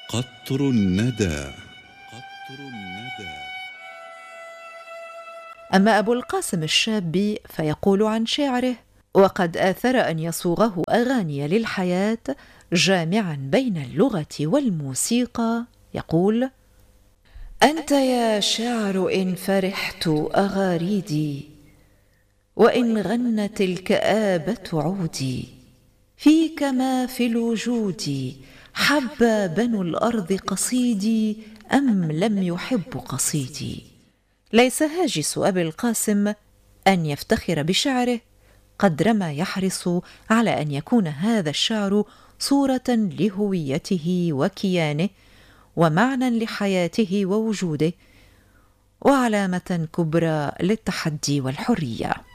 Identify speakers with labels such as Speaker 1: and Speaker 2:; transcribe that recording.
Speaker 1: قطر الندى. قطر الندى.
Speaker 2: أما أبو القاسم الشابي فيقول عن شعره: وقد آثر أن يصوغه أغاني للحياة جامعا بين اللغة والموسيقى. يقول: أنت يا شعر إن فرحت أغاريدي، وإن غنت الكآبة عودي، فيك ما في الوجود حب بنو الأرض قصيدي أم لم يحب قصيدي. ليس هاجس أبي القاسم أن يفتخر بشعره قدر ما يحرص على أن يكون هذا الشعر صورة لهويته وكيانه، ومعنى لحياته ووجوده، وعلامة كبرى للتحدي والحرية.